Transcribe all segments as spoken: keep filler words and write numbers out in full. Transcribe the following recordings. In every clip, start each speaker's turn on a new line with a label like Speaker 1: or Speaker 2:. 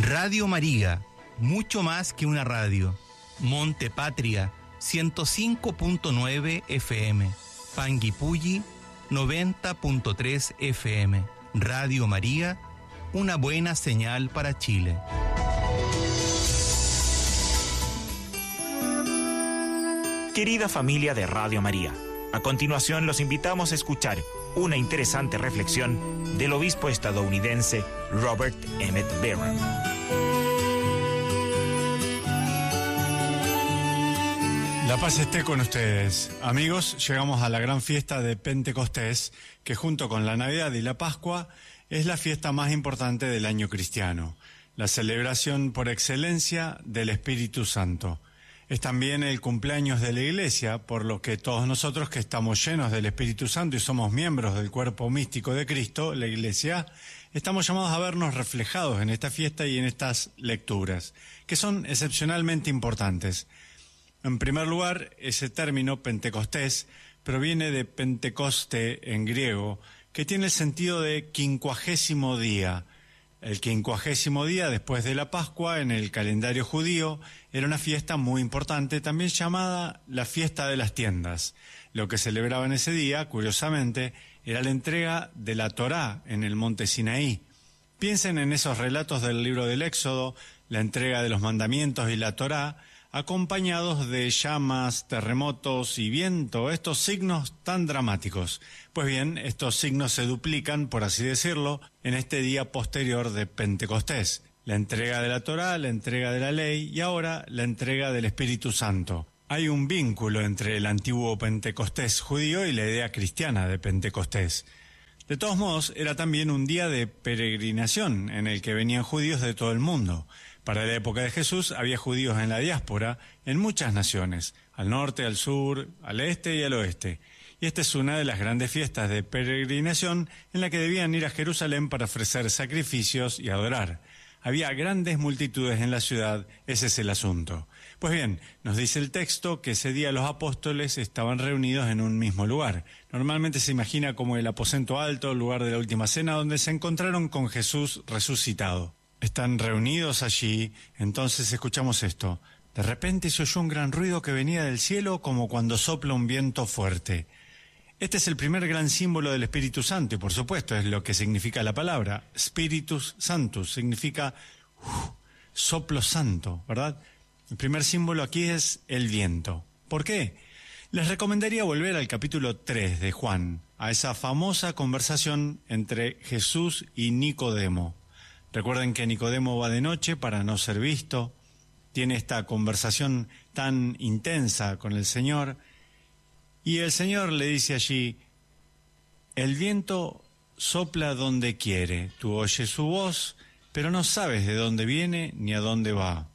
Speaker 1: Radio María, mucho más que una radio. Monte Patria, ciento cinco punto nueve F M. Panguipulli, noventa punto tres F M. Radio María, una buena señal para Chile.
Speaker 2: Querida familia de Radio María, a continuación los invitamos a escuchar una interesante reflexión del obispo estadounidense Robert Emmett Barron.
Speaker 3: La paz esté con ustedes. Amigos, llegamos a la gran fiesta de Pentecostés, que junto con la Navidad y la Pascua es la fiesta más importante del año cristiano, la celebración por excelencia del Espíritu Santo. Es también el cumpleaños de la Iglesia, por lo que todos nosotros que estamos llenos del Espíritu Santo y somos miembros del cuerpo místico de Cristo, la Iglesia, estamos llamados a vernos reflejados en esta fiesta y en estas lecturas, que son excepcionalmente importantes. En primer lugar, ese término Pentecostés proviene de Pentecoste en griego, que tiene el sentido de quincuagésimo día. El quincuagésimo día después de la Pascua en el calendario judío era una fiesta muy importante, también llamada la fiesta de las tiendas. Lo que celebraban ese día, curiosamente, era la entrega de la Torá en el monte Sinaí. Piensen en esos relatos del libro del Éxodo, la entrega de los mandamientos y la Torá, acompañados de llamas, terremotos y viento, estos signos tan dramáticos. Pues bien, estos signos se duplican, por así decirlo, en este día posterior de Pentecostés. La entrega de la Torá, la entrega de la ley y ahora la entrega del Espíritu Santo. Hay un vínculo entre el antiguo Pentecostés judío y la idea cristiana de Pentecostés. De todos modos, era también un día de peregrinación en el que venían judíos de todo el mundo. Para la época de Jesús había judíos en la diáspora en muchas naciones, al norte, al sur, al este y al oeste. Y esta es una de las grandes fiestas de peregrinación en la que debían ir a Jerusalén para ofrecer sacrificios y adorar. Había grandes multitudes en la ciudad, ese es el asunto. Pues bien, nos dice el texto que ese día los apóstoles estaban reunidos en un mismo lugar. Normalmente se imagina como el aposento alto, el lugar de la última cena, donde se encontraron con Jesús resucitado. Están reunidos allí, entonces escuchamos esto. De repente se oyó un gran ruido que venía del cielo como cuando sopla un viento fuerte. Este es el primer gran símbolo del Espíritu Santo y por supuesto es lo que significa la palabra. Spiritus Sanctus significa uh, soplo santo, ¿verdad? El primer símbolo aquí es el viento. ¿Por qué? Les recomendaría volver al capítulo tres de Juan, a esa famosa conversación entre Jesús y Nicodemo. Recuerden que Nicodemo va de noche para no ser visto, tiene esta conversación tan intensa con el Señor, y el Señor le dice allí, el viento sopla donde quiere, tú oyes su voz, pero no sabes de dónde viene ni a dónde va.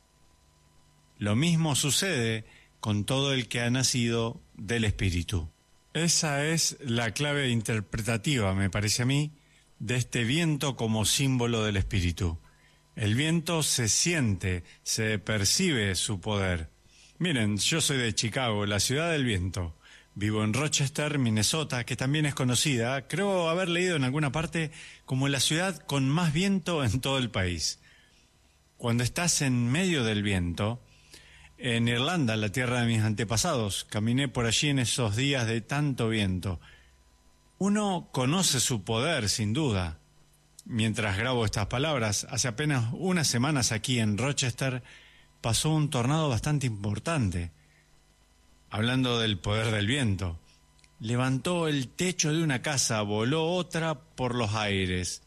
Speaker 3: Lo mismo sucede con todo el que ha nacido del Espíritu. Esa es la clave interpretativa, me parece a mí, de este viento como símbolo del Espíritu. El viento se siente, se percibe su poder. Miren, yo soy de Chicago, la ciudad del viento. Vivo en Rochester, Minnesota, que también es conocida, creo haber leído en alguna parte, como la ciudad con más viento en todo el país. Cuando estás en medio del viento, en Irlanda, la tierra de mis antepasados, caminé por allí en esos días de tanto viento. Uno conoce su poder, sin duda. Mientras grabo estas palabras, hace apenas unas semanas aquí en Rochester pasó un tornado bastante importante. Hablando del poder del viento, levantó el techo de una casa, voló otra por los aires.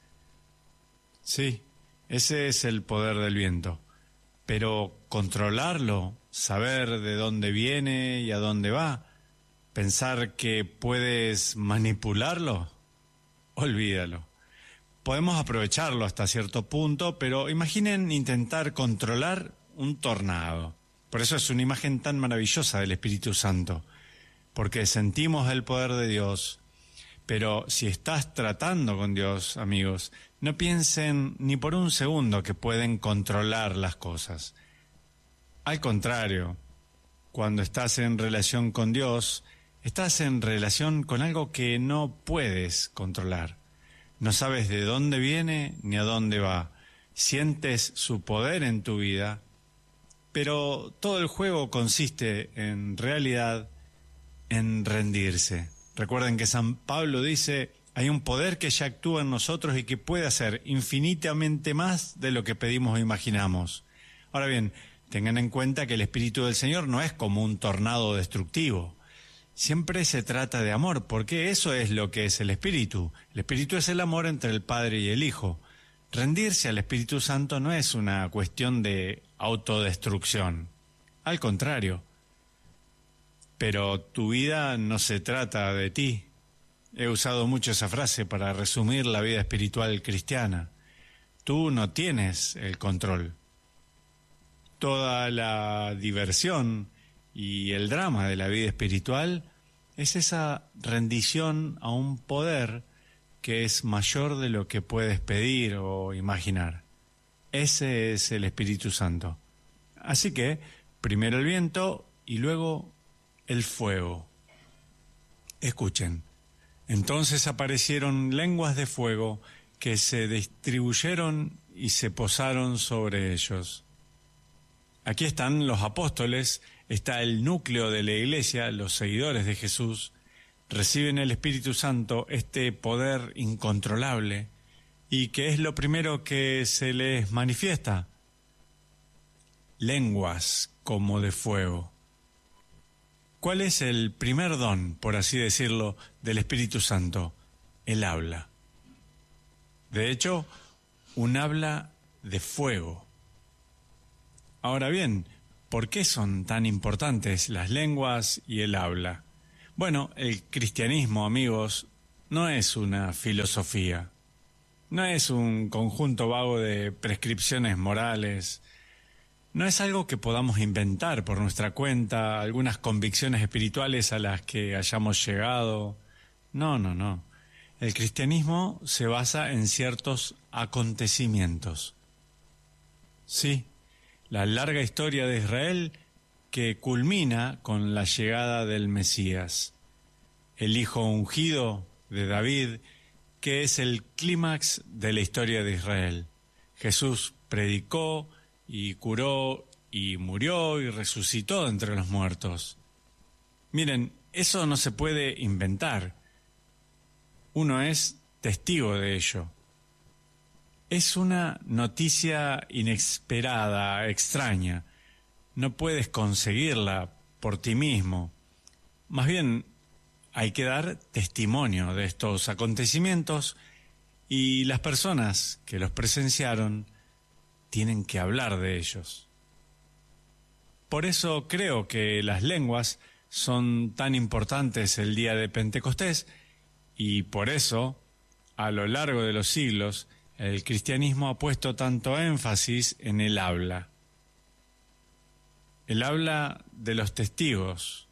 Speaker 3: Sí, ese es el poder del viento. Pero controlarlo, saber de dónde viene y a dónde va, pensar que puedes manipularlo, olvídalo. Podemos aprovecharlo hasta cierto punto, pero imaginen intentar controlar un tornado. Por eso es una imagen tan maravillosa del Espíritu Santo, porque sentimos el poder de Dios. Pero si estás tratando con Dios, amigos, no piensen ni por un segundo que pueden controlar las cosas. Al contrario, cuando estás en relación con Dios, estás en relación con algo que no puedes controlar. No sabes de dónde viene ni a dónde va, sientes su poder en tu vida, pero todo el juego consiste en realidad en rendirse. Recuerden que San Pablo dice, hay un poder que ya actúa en nosotros y que puede hacer infinitamente más de lo que pedimos o imaginamos. Ahora bien, tengan en cuenta que el Espíritu del Señor no es como un tornado destructivo. Siempre se trata de amor, porque eso es lo que es el Espíritu. El Espíritu es el amor entre el Padre y el Hijo. Rendirse al Espíritu Santo no es una cuestión de autodestrucción. Al contrario. Pero tu vida no se trata de ti. He usado mucho esa frase para resumir la vida espiritual cristiana. Tú no tienes el control. Toda la diversión y el drama de la vida espiritual es esa rendición a un poder que es mayor de lo que puedes pedir o imaginar. Ese es el Espíritu Santo. Así que, primero el viento y luego el fuego. Escuchen. Entonces aparecieron lenguas de fuego que se distribuyeron y se posaron sobre ellos. Aquí están los apóstoles, está el núcleo de la iglesia, los seguidores de Jesús, reciben el Espíritu Santo, este poder incontrolable, y ¿qué es lo primero que se les manifiesta? Lenguas como de fuego. ¿Cuál es el primer don, por así decirlo, del Espíritu Santo? El habla. De hecho, un habla de fuego. Ahora bien, ¿por qué son tan importantes las lenguas y el habla? Bueno, el cristianismo, amigos, no es una filosofía, no es un conjunto vago de prescripciones morales, no es algo que podamos inventar por nuestra cuenta, algunas convicciones espirituales a las que hayamos llegado. No, no, no. El cristianismo se basa en ciertos acontecimientos. Sí, la larga historia de Israel que culmina con la llegada del Mesías, el hijo ungido de David, que es el clímax de la historia de Israel. Jesús predicó y curó y murió y resucitó entre los muertos. Miren, eso no se puede inventar. Uno es testigo de ello. Es una noticia inesperada, extraña. No puedes conseguirla por ti mismo. Más bien, hay que dar testimonio de estos acontecimientos y las personas que los presenciaron tienen que hablar de ellos. Por eso creo que las lenguas son tan importantes el día de Pentecostés y por eso, a lo largo de los siglos, el cristianismo ha puesto tanto énfasis en el habla. El habla de los testigos.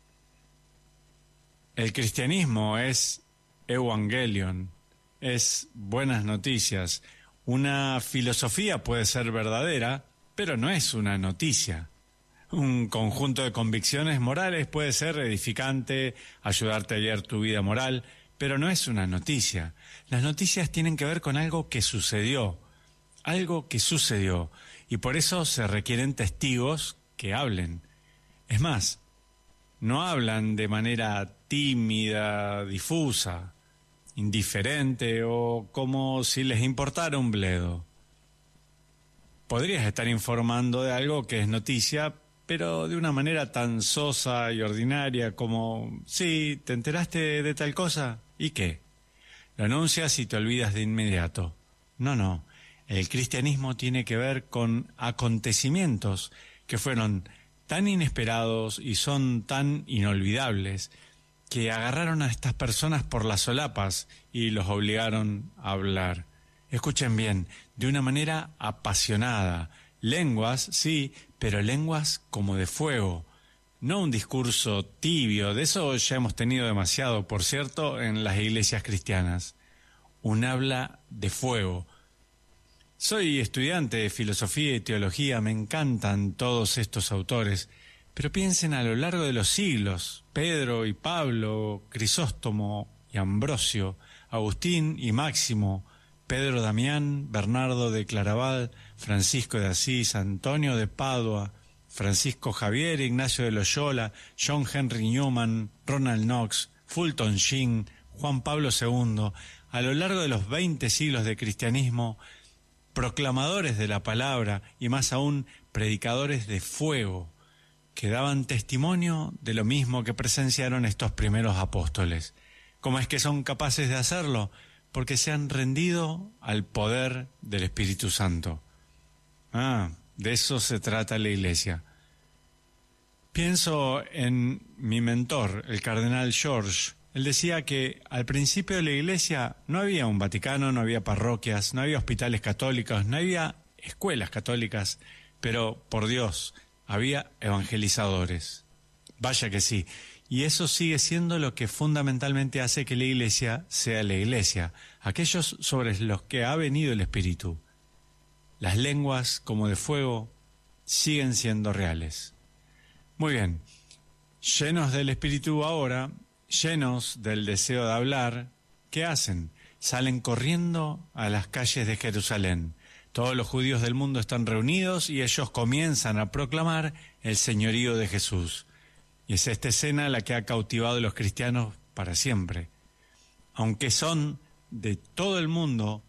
Speaker 3: El cristianismo es evangelion, es buenas noticias. Una filosofía puede ser verdadera, pero no es una noticia. Un conjunto de convicciones morales puede ser edificante, ayudarte a guiar tu vida moral, pero no es una noticia. Las noticias tienen que ver con algo que sucedió, algo que sucedió, y por eso se requieren testigos que hablen. Es más, no hablan de manera tímida, difusa, indiferente o como si les importara un bledo. Podrías estar informando de algo que es noticia, pero de una manera tan sosa y ordinaria como, sí, ¿te enteraste de tal cosa? ¿Y qué? Lo anuncias y te olvidas de inmediato. No, no. El cristianismo tiene que ver con acontecimientos que fueron tan inesperados y son tan inolvidables que agarraron a estas personas por las solapas y los obligaron a hablar. Escuchen bien, de una manera apasionada. Lenguas, sí, pero lenguas como de fuego. No un discurso tibio, de eso ya hemos tenido demasiado, por cierto, en las iglesias cristianas. Un habla de fuego. Soy estudiante de filosofía y teología, me encantan todos estos autores, pero piensen a lo largo de los siglos, Pedro y Pablo, Crisóstomo y Ambrosio, Agustín y Máximo, Pedro Damián, Bernardo de Claraval, Francisco de Asís, Antonio de Padua, Francisco Javier, Ignacio de Loyola, John Henry Newman, Ronald Knox, Fulton Sheen, Juan Pablo segundo, a lo largo de los veinte siglos de cristianismo, proclamadores de la palabra y más aún predicadores de fuego, que daban testimonio de lo mismo que presenciaron estos primeros apóstoles. ¿Cómo es que son capaces de hacerlo? Porque se han rendido al poder del Espíritu Santo. Ah, de eso se trata la Iglesia. Pienso en mi mentor, el cardenal George. Él decía que al principio de la Iglesia no había un Vaticano, no había parroquias, no había hospitales católicos, no había escuelas católicas, pero por Dios, había evangelizadores. Vaya que sí. Y eso sigue siendo lo que fundamentalmente hace que la Iglesia sea la Iglesia, aquellos sobre los que ha venido el Espíritu. Las lenguas, como de fuego, siguen siendo reales. Muy bien, llenos del Espíritu ahora, llenos del deseo de hablar, ¿qué hacen? Salen corriendo a las calles de Jerusalén. Todos los judíos del mundo están reunidos y ellos comienzan a proclamar el señorío de Jesús. Y es esta escena la que ha cautivado a los cristianos para siempre. Aunque son de todo el mundo,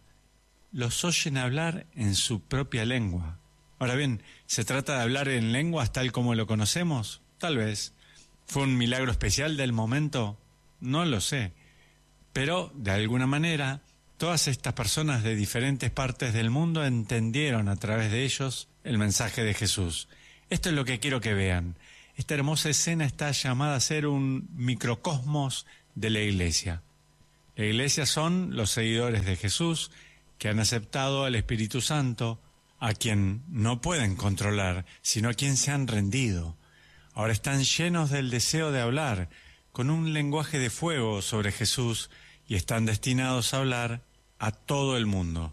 Speaker 3: los oyen hablar en su propia lengua. Ahora bien, ¿se trata de hablar en lenguas tal como lo conocemos? Tal vez. ¿Fue un milagro especial del momento? No lo sé. Pero, de alguna manera, todas estas personas de diferentes partes del mundo entendieron a través de ellos el mensaje de Jesús. Esto es lo que quiero que vean. Esta hermosa escena está llamada a ser un microcosmos de la Iglesia. La Iglesia son los seguidores de Jesús que han aceptado al Espíritu Santo, a quien no pueden controlar, sino a quien se han rendido. Ahora están llenos del deseo de hablar, con un lenguaje de fuego sobre Jesús, y están destinados a hablar a todo el mundo.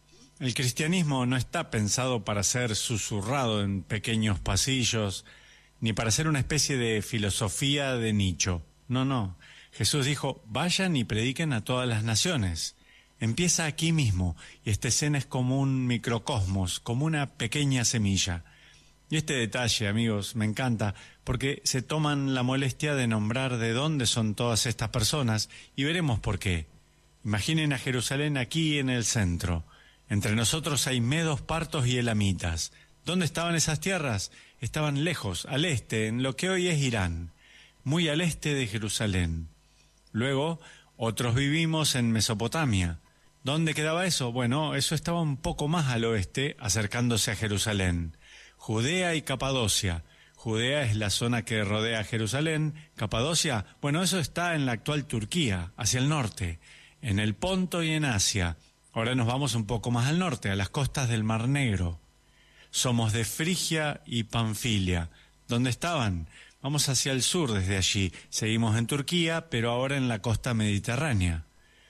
Speaker 3: El cristianismo no está pensado para ser susurrado en pequeños pasillos, ni para ser una especie de filosofía de nicho. No, no. Jesús dijo, vayan y prediquen a todas las naciones. Empieza aquí mismo, y esta escena es como un microcosmos, como una pequeña semilla. Y este detalle, amigos, me encanta, porque se toman la molestia de nombrar de dónde son todas estas personas, y veremos por qué. Imaginen a Jerusalén aquí en el centro. Entre nosotros hay medos, partos y elamitas. ¿Dónde estaban esas tierras? Estaban lejos, al este, en lo que hoy es Irán, muy al este de Jerusalén. Luego, otros vivimos en Mesopotamia. ¿Dónde quedaba eso? Bueno, eso estaba un poco más al oeste, acercándose a Jerusalén. Judea y Capadocia. Judea es la zona que rodea a Jerusalén. Capadocia, bueno, eso está en la actual Turquía, hacia el norte, en el Ponto y en Asia. Ahora nos vamos un poco más al norte, a las costas del Mar Negro. Somos de Frigia y Panfilia. ¿Dónde estaban? Vamos hacia el sur desde allí. Seguimos en Turquía, pero ahora en la costa mediterránea.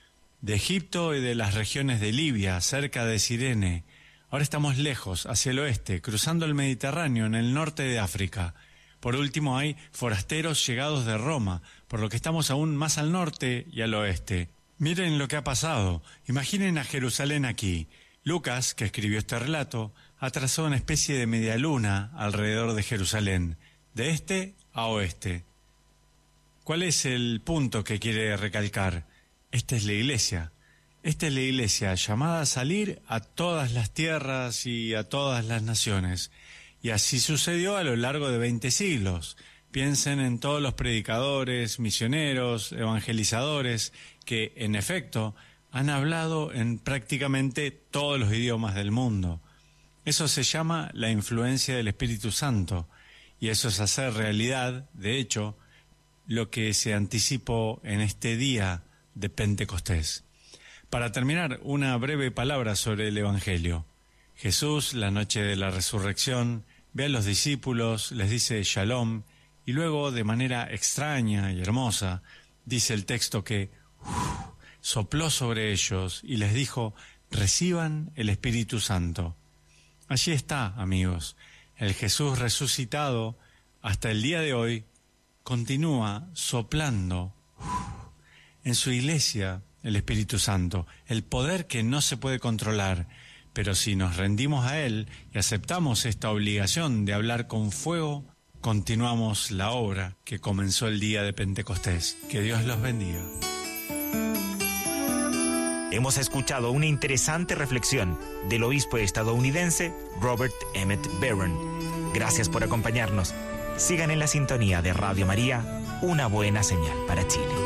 Speaker 3: De Egipto y de las regiones de Libia, cerca de Cirene. Ahora estamos lejos, hacia el oeste, cruzando el Mediterráneo, en el norte de África. Por último, hay forasteros llegados de Roma, por lo que estamos aún más al norte y al oeste. Miren lo que ha pasado. Imaginen a Jerusalén aquí. Lucas, que escribió este relato, ha trazado una especie de media luna alrededor de Jerusalén, de este a oeste. ¿Cuál es el punto que quiere recalcar? Esta es la Iglesia. Esta es la Iglesia llamada a salir a todas las tierras y a todas las naciones. Y así sucedió a lo largo de veinte siglos. Piensen en todos los predicadores, misioneros, evangelizadores, que, en efecto, han hablado en prácticamente todos los idiomas del mundo. Eso se llama la influencia del Espíritu Santo, y eso es hacer realidad, de hecho, lo que se anticipó en este día de Pentecostés. Para terminar, una breve palabra sobre el Evangelio. Jesús, la noche de la resurrección, ve a los discípulos, les dice Shalom, y luego, de manera extraña y hermosa, dice el texto que uf, sopló sobre ellos y les dijo, reciban el Espíritu Santo. Allí está, amigos, el Jesús resucitado, hasta el día de hoy, continúa soplando uf, en su iglesia, el Espíritu Santo, el poder que no se puede controlar. Pero si nos rendimos a Él y aceptamos esta obligación de hablar con fuego, continuamos la obra que comenzó el día de Pentecostés. Que Dios los bendiga.
Speaker 2: Hemos escuchado una interesante reflexión del obispo estadounidense Robert Emmett Barron. Gracias por acompañarnos. Sigan en la sintonía de Radio María, una buena señal para Chile.